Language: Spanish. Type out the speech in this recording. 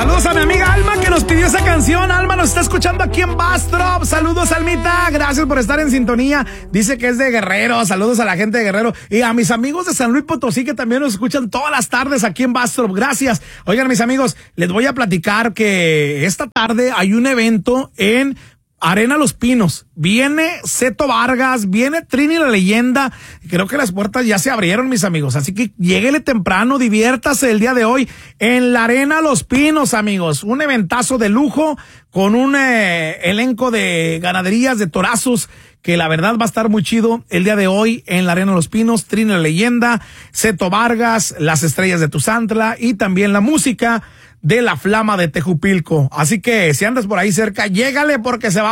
Saludos a mi amiga Alma que nos pidió esa canción. Alma nos está escuchando aquí en Bastrop. Saludos, Almita. Gracias por estar en sintonía. Dice que es de Guerrero. Saludos a la gente de Guerrero. Y a mis amigos de San Luis Potosí que también nos escuchan todas las tardes aquí en Bastrop. Gracias. Oigan, mis amigos, les voy a platicar que esta tarde hay un evento en Arena Los Pinos. Viene Seto Vargas, viene Trini la Leyenda. Creo que las puertas ya se abrieron, mis amigos. Así que lléguele temprano, diviértase el día de hoy en la Arena Los Pinos, amigos. Un eventazo de lujo con un elenco de ganaderías, de torazos, que la verdad va a estar muy chido el día de hoy en la Arena Los Pinos. Trini la Leyenda, Seto Vargas, las estrellas de Tuzantla y también la música de la Flama de Tejupilco. Así que si andas por ahí cerca, llégale porque se va